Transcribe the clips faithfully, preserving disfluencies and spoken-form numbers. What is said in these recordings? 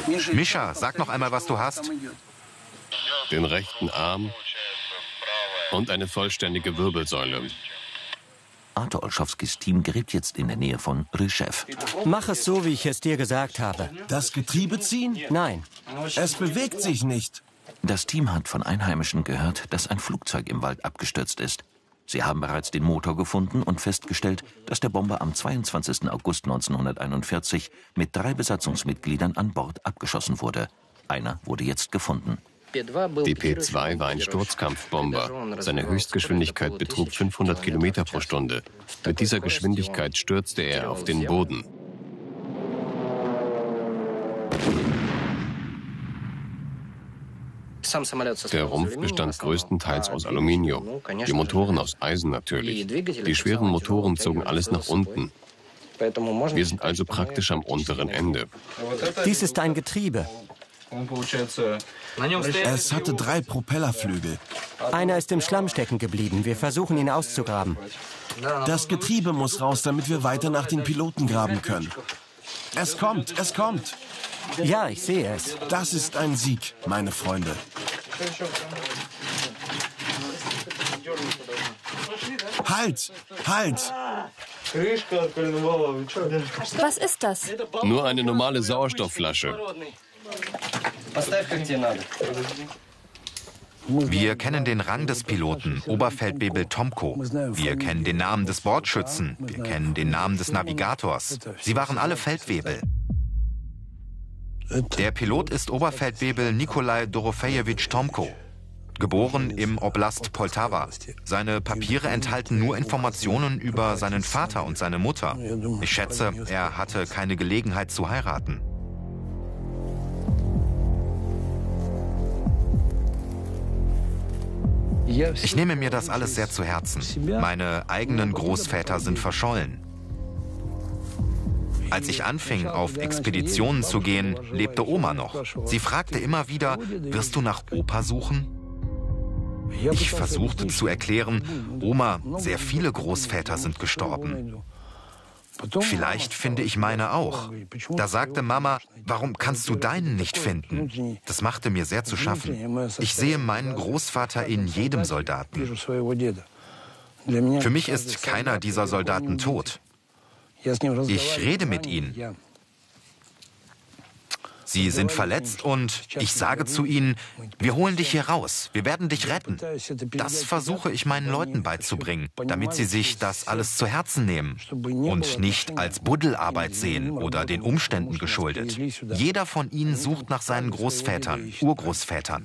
Mischa, sag noch einmal, was du hast. Den rechten Arm und eine vollständige Wirbelsäule. Arthur Olschowskis Team gräbt jetzt in der Nähe von Ryszew. Mach es so, wie ich es dir gesagt habe. Das Getriebe ziehen? Nein. Es bewegt sich nicht. Das Team hat von Einheimischen gehört, dass ein Flugzeug im Wald abgestürzt ist. Sie haben bereits den Motor gefunden und festgestellt, dass der Bomber am zweiundzwanzigsten August neunzehnhunderteinundvierzig mit drei Besatzungsmitgliedern an Bord abgeschossen wurde. Einer wurde jetzt gefunden. Die P zwei war ein Sturzkampfbomber. Seine Höchstgeschwindigkeit betrug fünfhundert Kilometer pro Stunde. Mit dieser Geschwindigkeit stürzte er auf den Boden. Der Rumpf bestand größtenteils aus Aluminium, die Motoren aus Eisen natürlich. Die schweren Motoren zogen alles nach unten. Wir sind also praktisch am unteren Ende. Dies ist ein Getriebe. Es hatte drei Propellerflügel. Einer ist im Schlamm stecken geblieben. Wir versuchen, ihn auszugraben. Das Getriebe muss raus, damit wir weiter nach den Piloten graben können. Es kommt, es kommt. Ja, ich sehe es. Das ist ein Sieg, meine Freunde. Halt! Halt! Was ist das? Nur eine normale Sauerstoffflasche. Wir kennen den Rang des Piloten, Oberfeldwebel Tomko. Wir kennen den Namen des Bordschützen. Wir kennen den Namen des Navigators. Sie waren alle Feldwebel. Der Pilot ist Oberfeldwebel Nikolai Dorofejewitsch Tomko. Geboren im Oblast Poltawa. Seine Papiere enthalten nur Informationen über seinen Vater und seine Mutter. Ich schätze, er hatte keine Gelegenheit zu heiraten. Ich nehme mir das alles sehr zu Herzen. Meine eigenen Großväter sind verschollen. Als ich anfing, auf Expeditionen zu gehen, lebte Oma noch. Sie fragte immer wieder, wirst du nach Opa suchen? Ich versuchte zu erklären, Oma, sehr viele Großväter sind gestorben. Vielleicht finde ich meine auch. Da sagte Mama, warum kannst du deinen nicht finden? Das machte mir sehr zu schaffen. Ich sehe meinen Großvater in jedem Soldaten. Für mich ist keiner dieser Soldaten tot. Ich rede mit ihnen. Sie sind verletzt und ich sage zu ihnen, wir holen dich hier raus, wir werden dich retten. Das versuche ich meinen Leuten beizubringen, damit sie sich das alles zu Herzen nehmen und nicht als Buddelarbeit sehen oder den Umständen geschuldet. Jeder von ihnen sucht nach seinen Großvätern, Urgroßvätern.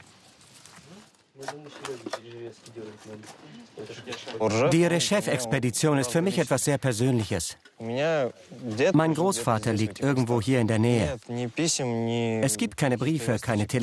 Die Ryszew-Expedition ist für mich etwas sehr Persönliches. Mein Großvater liegt irgendwo hier in der Nähe. Es gibt keine Briefe, keine Telefone.